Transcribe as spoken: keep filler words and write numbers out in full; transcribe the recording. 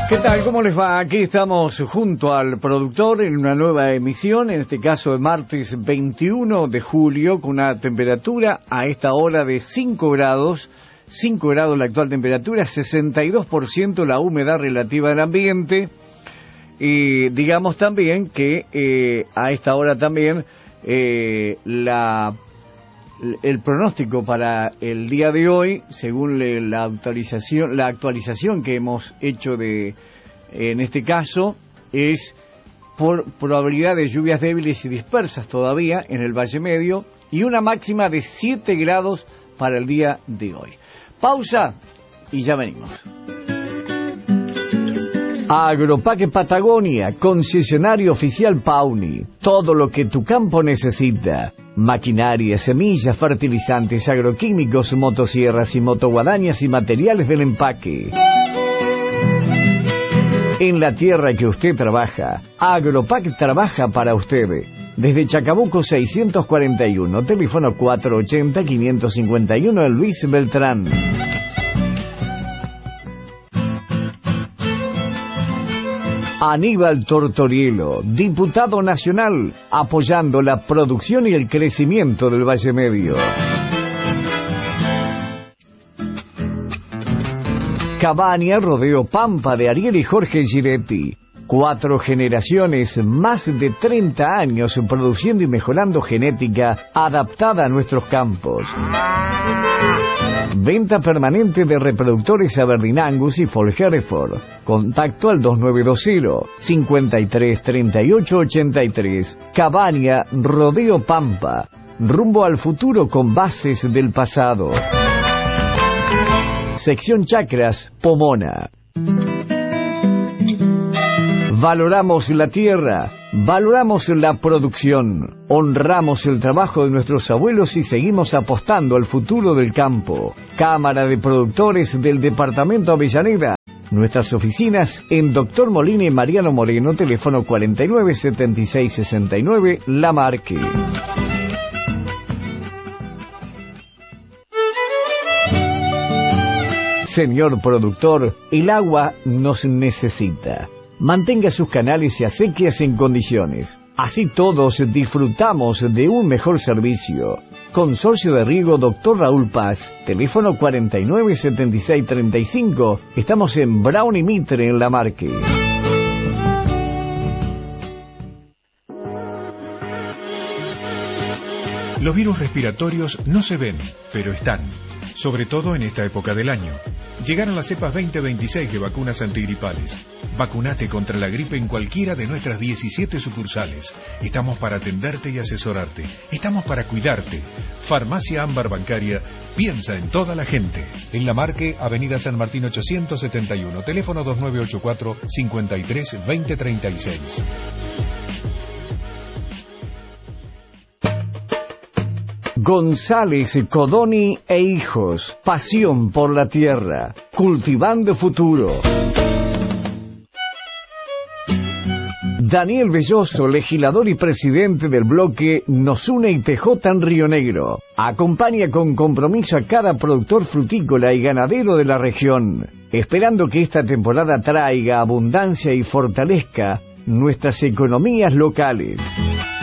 ¿Qué tal? ¿Cómo les va? Aquí estamos junto al productor en una nueva emisión, en este caso de martes veintiuno de julio, con una temperatura a esta hora de cinco grados, cinco grados la actual temperatura, sesenta y dos por ciento la humedad relativa del ambiente, y digamos también que eh, a esta hora también eh, la... el pronóstico para el día de hoy, según la actualización, la actualización que hemos hecho de, en este caso, es por probabilidad de lluvias débiles y dispersas todavía en el Valle Medio y una máxima de siete grados para el día de hoy. Pausa y ya venimos. Agroparque Patagonia, concesionario oficial Pauni. Todo lo que tu campo necesita. Maquinaria, semillas, fertilizantes, agroquímicos, motosierras y motoguadañas y materiales del empaque. En la tierra que usted trabaja, Agroparque trabaja para usted. Desde Chacabuco seiscientos cuarenta y uno, teléfono cuatrocientos ochenta, quinientos cincuenta y uno, Luis Beltrán. Aníbal Tortorielo, diputado nacional, apoyando la producción y el crecimiento del Valle Medio. Cabaña Rodeo Pampa de Ariel y Jorge Giretti. Cuatro generaciones, más de treinta años produciendo y mejorando genética adaptada a nuestros campos. Venta permanente de reproductores Aberdeen Angus y Foll Hereford. Contacto al dos nueve dos cero, cinco tres, tres ocho ocho tres. Cabaña Rodeo Pampa. Rumbo al futuro con bases del pasado. Sección Chacras Pomona. Valoramos la tierra, valoramos la producción, honramos el trabajo de nuestros abuelos y seguimos apostando al futuro del campo. Cámara de Productores del Departamento Avellaneda. Nuestras oficinas en Doctor Molina y Mariano Moreno, teléfono cuarenta y nueve, setenta y seis, sesenta y nueve, La Marque. Señor productor, el agua nos necesita. Mantenga sus canales y acequias en condiciones. Así todos disfrutamos de un mejor servicio. Consorcio de Riego Doctor Raúl Paz, teléfono cuarenta y nueve, setenta y seis, treinta y cinco. Estamos en Brown y Mitre en La Marque. Los virus respiratorios no se ven, pero están, sobre todo en esta época del año. Llegaron las cepas veinte veintiséis de vacunas antigripales. Vacunate contra la gripe en cualquiera de nuestras diecisiete sucursales. Estamos para atenderte y asesorarte. Estamos para cuidarte. Farmacia Ámbar Bancaria piensa en toda la gente. En La Marque, Avenida San Martín ochocientos setenta y uno, teléfono dos nueve ocho cuatro, cincuenta y tres, veinte treinta y seis. González, Codoni e Hijos, pasión por la tierra, cultivando futuro. Daniel Belloso, legislador y presidente del bloque Nos Une y P J en Río Negro, acompaña con compromiso a cada productor frutícola y ganadero de la región, esperando que esta temporada traiga abundancia y fortalezca nuestras economías locales.